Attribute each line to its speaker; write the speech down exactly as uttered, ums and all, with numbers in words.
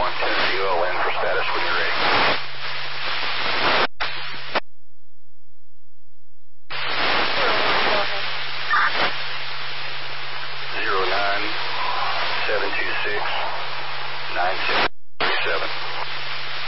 Speaker 1: one, Tennessee, I'll land for status when you're ready. Zero nine seven two six nine six